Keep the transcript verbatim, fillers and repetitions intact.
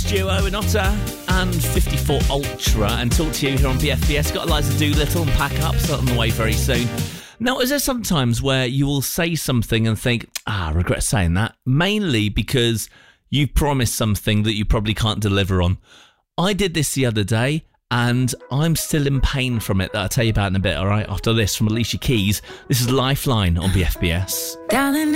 duo in Otter and fifty-four Ultra, and talk to you here on B F B S. Got Eliza Doolittle and Pack Up, starting on the way very soon. Now, is there sometimes where you will say something and think, ah, I regret saying that, mainly because you promised something that you probably can't deliver on? I did this the other day, and I'm still in pain from it, that I'll tell you about in a bit, all right? After this, from Alicia Keys, this is Lifeline on B F B S. Darling,